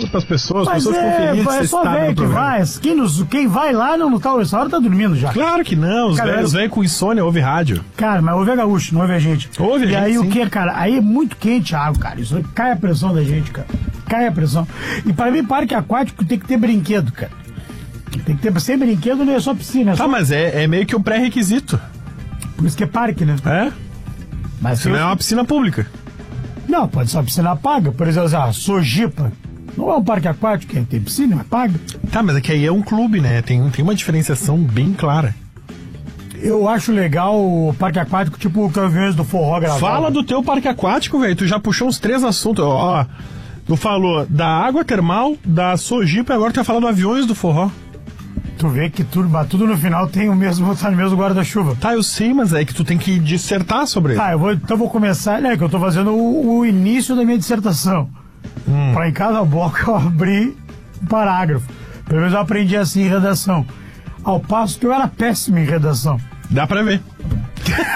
isso pras pessoas, as Mas pessoas ficam felizes é de só estar velho no que programa. vai. Quem vai lá não tá, essa hora tá dormindo já. Claro que não, os Cara, velhos com insônia ouvem rádio. Cara, mas ouve a gaúcho, não ouve a gente. Ouve a e gente, aí sim. o que, cara? Aí é muito quente a água, cara. Isso cai a pressão da gente, cara. Cai a pressão. E para mim, parque aquático tem que ter brinquedo, cara. Tem que ter, sem brinquedo não é só piscina. Tá, mas é meio que um pré-requisito. Por isso que é parque, né? É? Mas Se não é uma piscina pública. Não, pode ser uma piscina paga. Por exemplo, a Sojipa. Não é um parque aquático, tem piscina, mas paga. Tá, mas é que aí é um clube, né? Tem uma diferenciação bem clara. Eu acho legal o parque aquático, tipo o Caminhões do Forró gravado. Fala do teu parque aquático, velho. Tu já puxou uns 3 assuntos. Ó, tu falou da água termal, da Sojipa e agora tu vai falar do Aviões do Forró. Tu vê que tudo no final tem o mesmo, tá no mesmo guarda-chuva. Tá, eu sei, mas é que tu tem que dissertar sobre ele. Tá, então vou começar, né, que eu tô fazendo o início da minha dissertação. Pra em cada bloco eu abrir um parágrafo. Pelo menos eu aprendi assim em redação. Ao passo que eu era péssimo em redação. Dá pra ver.